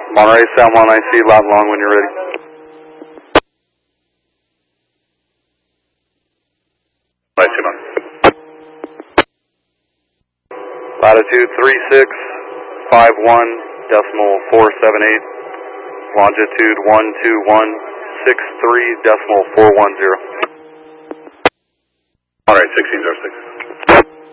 Monterey, Sound 1IC, loud and long when you're ready. Latitude 3651.478, longitude 12163.410. All right, 1606.